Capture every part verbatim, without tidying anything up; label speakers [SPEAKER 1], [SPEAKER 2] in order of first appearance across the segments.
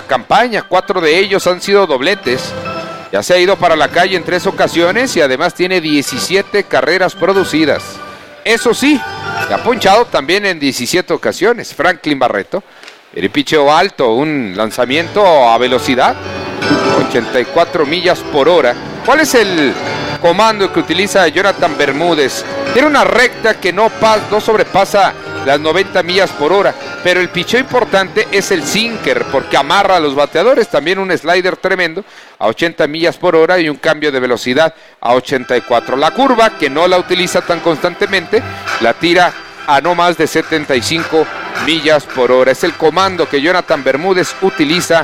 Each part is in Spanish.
[SPEAKER 1] campaña. Cuatro de ellos han sido dobletes. Ya se ha ido para la calle en tres ocasiones y además tiene diecisiete carreras producidas. Eso sí, se ha ponchado también en diecisiete ocasiones. Franklin Barreto, el picheo alto, un lanzamiento a velocidad, ochenta y cuatro millas por hora. ¿Cuál es el comando que utiliza Jonathan Bermúdez? Tiene una recta que no, pas, no sobrepasa las noventa millas por hora, pero el picheo importante es el sinker, porque amarra a los bateadores. También un slider tremendo a ochenta millas por hora y un cambio de velocidad a ochenta y cuatro. La curva, que no la utiliza tan constantemente, la tira a no más de setenta y cinco millas por hora. Es el comando que Jonathan Bermúdez utiliza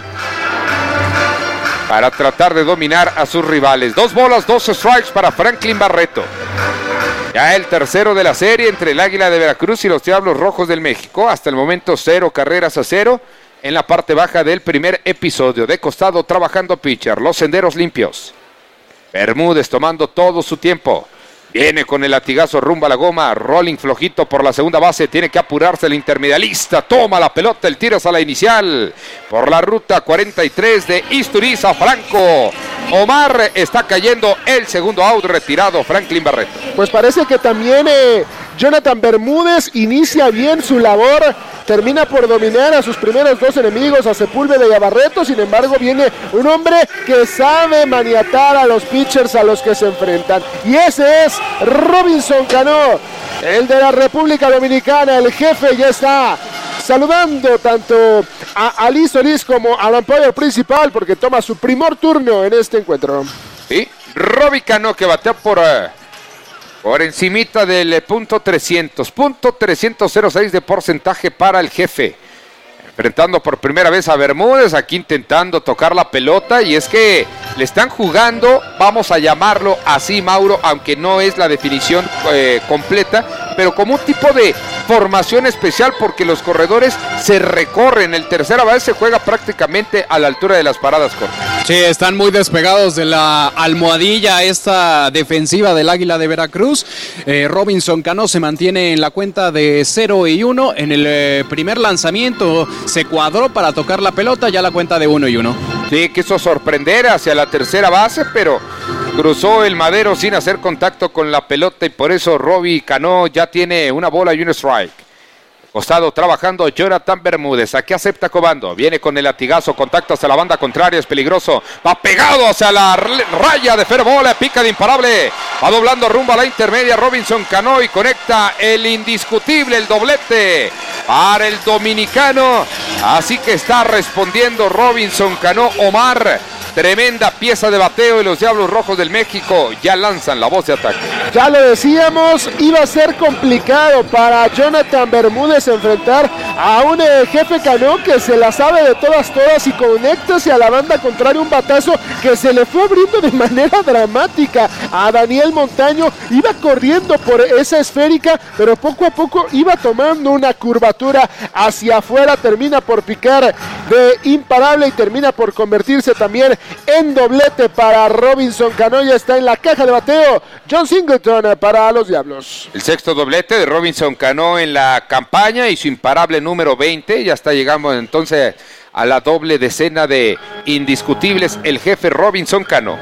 [SPEAKER 1] para tratar de dominar a sus rivales. Dos bolas, dos strikes para Franklin Barreto. Ya el tercero de la serie entre el Águila de Veracruz y los Diablos Rojos del México. Hasta el momento cero carreras a cero en la parte baja del primer episodio. De costado trabajando pitcher, los senderos limpios. Bermúdez tomando todo su tiempo. Viene con el latigazo rumbo a la goma. Rolling flojito por la segunda base. Tiene que apurarse el intermedialista. Toma la pelota, el tiro es a la inicial. Por la ruta cuarenta y tres de Isturiz a Franco. Omar está cayendo el segundo out, retirado Franklin Barreto.
[SPEAKER 2] Pues parece que también eh, Jonathan Bermúdez inicia bien su labor. Termina por dominar a sus primeros dos enemigos, a Sepúlveda y a Barreto. Sin embargo, viene un hombre que sabe maniatar a los pitchers a los que se enfrentan. Y ese es Robinson Cano, el de la República Dominicana. El jefe ya está saludando tanto a Ali Solís como al umpire principal, porque toma su primer turno en este encuentro.
[SPEAKER 1] Sí, Robbie Cano, que batea por... Uh... Por encimita del punto trescientos, punto trescientos seis de porcentaje para el jefe. Enfrentando por primera vez a Bermúdez, aquí intentando tocar la pelota. Y es que le están jugando, vamos a llamarlo así, Mauro, aunque no es la definición eh, completa, pero como un tipo de formación especial, porque los corredores se recorren. El tercera base se juega prácticamente a la altura de las paradas cortas.
[SPEAKER 3] Sí, están muy despegados de la almohadilla esta defensiva del Águila de Veracruz. Eh, Robinson Cano se mantiene en la cuenta de cero y uno. En el eh, primer lanzamiento se cuadró para tocar la pelota, ya la cuenta de uno y uno.
[SPEAKER 1] Sí, quiso sorprender hacia la tercera base, pero cruzó el madero sin hacer contacto con la pelota y por eso Robbie Cano ya tiene una bola y un strike. Costado trabajando Jonathan Bermúdez. Aquí acepta comando. Viene con el latigazo. Contacto hacia la banda contraria. Es peligroso. Va pegado hacia la raya de fair ball. Pica de imparable. Va doblando rumbo a la intermedia Robinson Cano y conecta el indiscutible, el doblete para el dominicano. Así que está respondiendo Robinson Cano. Omar, tremenda pieza de bateo y los Diablos Rojos del México ya lanzan la voz de ataque.
[SPEAKER 2] Ya lo decíamos, iba a ser complicado para Jonathan Bermúdez enfrentar a un eh, jefe Cano que se la sabe de todas todas y conecta hacia la banda contraria un batazo que se le fue abriendo de manera dramática a Daniel Montaño. Iba corriendo por esa esférica, pero poco a poco iba tomando una curvatura hacia afuera. Termina por picar de imparable y termina por convertirse también en doblete para Robinson Cano. Ya está en la caja de bateo John Singleton para los Diablos.
[SPEAKER 1] El sexto doblete de Robinson Cano en la campaña y su imparable número veinte. Ya está llegando entonces a la doble decena de indiscutibles el jefe Robinson Cano.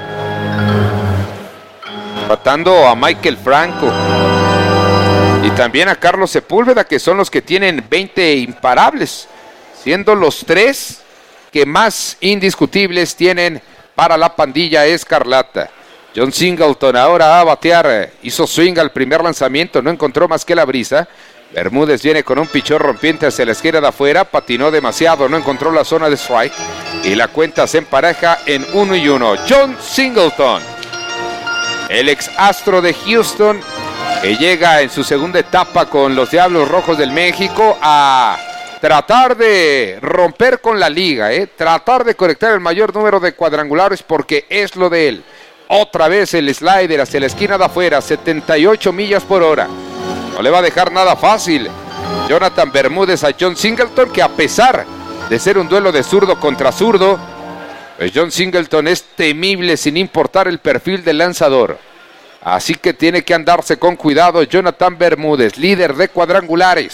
[SPEAKER 1] Tratando a Michael Franco y también a Carlos Sepúlveda, que son los que tienen veinte imparables, siendo los tres que más indiscutibles tienen para la pandilla escarlata. John Singleton ahora a batear, hizo swing al primer lanzamiento, no encontró más que la brisa. Bermúdez viene con un pichón rompiente hacia la izquierda de afuera, patinó demasiado, no encontró la zona de strike y la cuenta se empareja en uno y uno. John Singleton, el ex astro de Houston, que llega en su segunda etapa con los Diablos Rojos del México a tratar de romper con la liga, ¿eh? tratar de conectar el mayor número de cuadrangulares porque es lo de él. Otra vez el slider hacia la esquina de afuera, setenta y ocho millas por hora. No le va a dejar nada fácil Jonathan Bermúdez a John Singleton, que a pesar de ser un duelo de zurdo contra zurdo, pues John Singleton es temible sin importar el perfil del lanzador. Así que tiene que andarse con cuidado Jonathan Bermúdez, líder de cuadrangulares.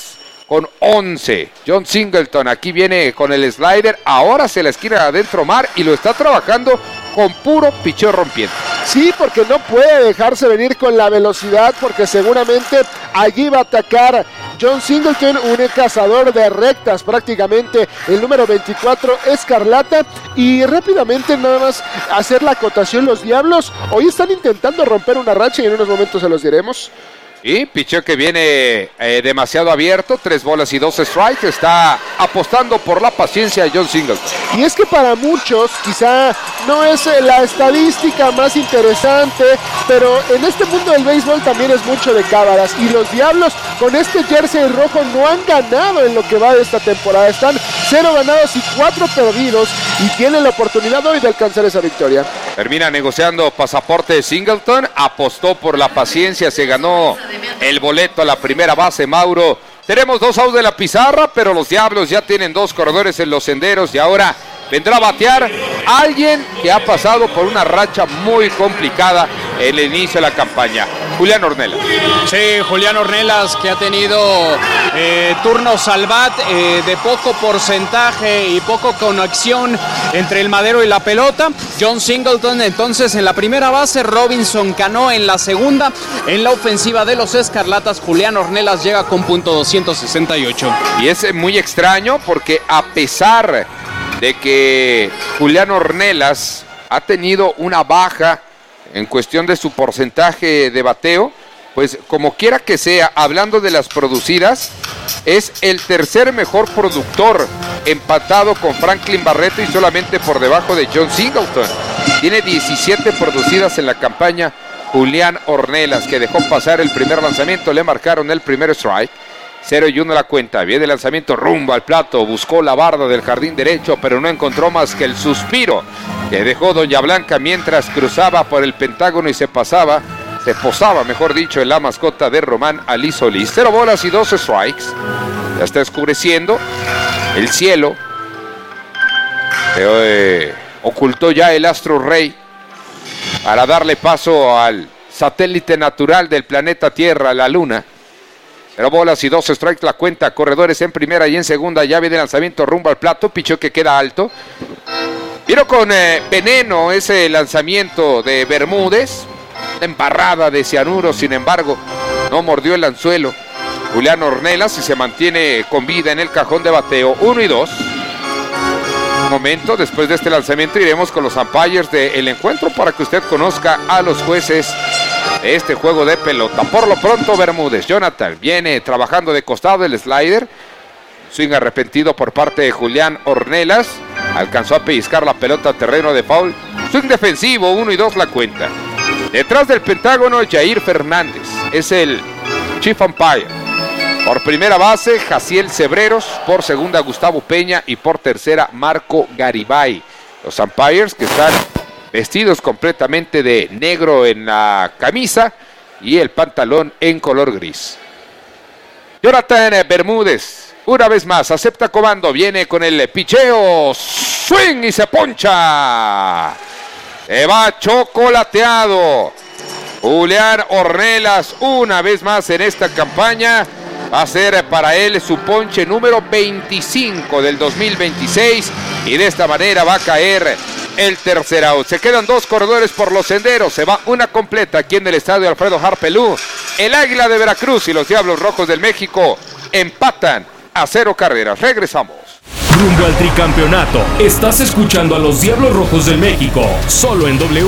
[SPEAKER 1] con once. John Singleton aquí viene con el slider, ahora se la esquina adentro Mar y lo está trabajando con puro picheo rompiente.
[SPEAKER 2] Sí, porque no puede dejarse venir con la velocidad, porque seguramente allí va a atacar John Singleton, un cazador de rectas prácticamente, el número veinticuatro Escarlata. Y rápidamente nada más hacer la acotación, los Diablos hoy están intentando romper una racha y en unos momentos se los diremos.
[SPEAKER 1] Y picheo que viene eh, demasiado abierto, tres bolas y dos strikes, está apostando por la paciencia de John Singleton.
[SPEAKER 2] Y es que para muchos quizá no es la estadística más interesante, pero en este mundo del béisbol también es mucho de cábalas, y los Diablos con este jersey rojo no han ganado en lo que va de esta temporada, están cero ganados y cuatro perdidos, y tienen la oportunidad hoy de alcanzar esa victoria.
[SPEAKER 1] Termina negociando pasaporte de Singleton, apostó por la paciencia, se ganó el boleto a la primera base, Mauro. Tenemos dos outs de la pizarra, pero los Diablos ya tienen dos corredores en los senderos y ahora vendrá a batear alguien que ha pasado por una racha muy complicada en el inicio de la campaña, Julián Ornelas.
[SPEAKER 3] Sí, Julián Ornelas, que ha tenido eh, turnos al bat eh, de poco porcentaje y poco conexión entre el madero y la pelota. John Singleton entonces en la primera base, Robinson Cano en la segunda. En la ofensiva de los Escarlatas, Julián Ornelas llega con punto doscientos sesenta y ocho.
[SPEAKER 1] Y es muy extraño porque a pesar de que Julián Ornelas ha tenido una baja en cuestión de su porcentaje de bateo, pues como quiera que sea, hablando de las producidas, es el tercer mejor productor, empatado con Franklin Barreto y solamente por debajo de John Singleton. Tiene diecisiete producidas en la campaña Julián Ornelas, que dejó pasar el primer lanzamiento, le marcaron el primer strike. cero y uno la cuenta, viene el lanzamiento rumbo al plato, buscó la barda del jardín derecho, pero no encontró más que el suspiro que dejó Doña Blanca mientras cruzaba por el Pentágono y se pasaba, se posaba, mejor dicho, en la mascota de Román Ali Solís. Cero bolas y dos strikes, ya está oscureciendo el cielo, eh, ocultó ya el astro rey para darle paso al satélite natural del planeta Tierra, la Luna. Cero bolas y dos strikes la cuenta, corredores en primera y en segunda, llave de lanzamiento rumbo al plato, pichó que queda alto. Vino con eh, veneno ese lanzamiento de Bermúdez, embarrada de cianuro, sin embargo, no mordió el anzuelo Julián Ornelas y se mantiene con vida en el cajón de bateo, uno y dos. Un momento, después de este lanzamiento iremos con los umpires del encuentro para que usted conozca a los jueces de este juego de pelota. Por lo pronto, Bermúdez, Jonathan, viene trabajando de costado el slider, swing arrepentido por parte de Julián Ornelas, alcanzó a pellizcar la pelota a terreno de foul, swing defensivo, uno y dos la cuenta. Detrás del Pentágono, Jair Fernández, es el chief umpire. Por primera base, Jaciel Cebreros, por segunda Gustavo Peña y por tercera Marco Garibay. Los umpires que están vestidos completamente de negro en la camisa y el pantalón en color gris. Jonathan Bermúdez, una vez más, acepta comando, viene con el picheo, swing y se poncha. Se va chocolateado. Julián Ornelas, una vez más en esta campaña, va a ser para él su ponche número veinticinco del dos mil veintiséis y de esta manera va a caer el tercer out. Se quedan dos corredores por los senderos, se va una completa aquí en el estadio Alfredo Harpelú. El Águila de Veracruz y los Diablos Rojos del México empatan a cero carreras. Regresamos.
[SPEAKER 4] Rumbo al tricampeonato. Estás escuchando a los Diablos Rojos del México, solo en W.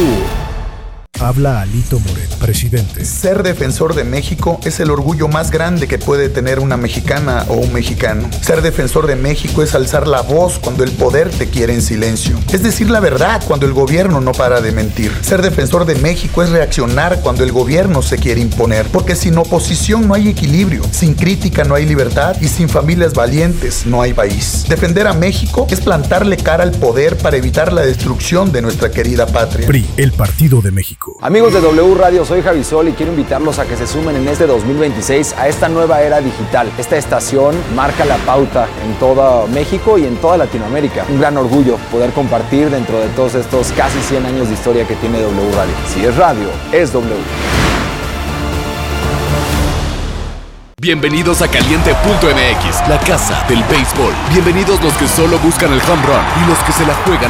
[SPEAKER 5] Habla Alito Moreno, presidente.
[SPEAKER 6] Ser defensor de México es el orgullo más grande que puede tener una mexicana o un mexicano. Ser defensor de México es alzar la voz cuando el poder te quiere en silencio. Es decir la verdad cuando el gobierno no para de mentir. Ser defensor de México es reaccionar cuando el gobierno se quiere imponer. Porque sin oposición no hay equilibrio, sin crítica no hay libertad y sin familias valientes no hay país. Defender a México es plantarle cara al poder para evitar la destrucción de nuestra querida patria.
[SPEAKER 5] P R I, el Partido de México.
[SPEAKER 7] Amigos de W Radio, soy Javi Sol y quiero invitarlos a que se sumen en este dos mil veintiséis a esta nueva era digital. Esta estación marca la pauta en todo México y en toda Latinoamérica. Un gran orgullo poder compartir dentro de todos estos casi cien años de historia que tiene W Radio. Si es radio, es W.
[SPEAKER 8] Bienvenidos a Caliente punto M X, la casa del béisbol. Bienvenidos los que solo buscan el home run y los que se la juegan